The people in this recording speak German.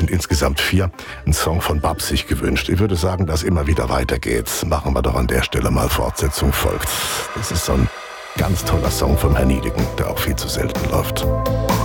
sind insgesamt 4. Ein Song von Babs sich gewünscht. Ich würde sagen, dass immer wieder weitergeht. Machen wir doch an der Stelle mal Fortsetzung folgt. Das ist so ein ganz toller Song von Herrn Niedeken, der auch viel zu selten läuft.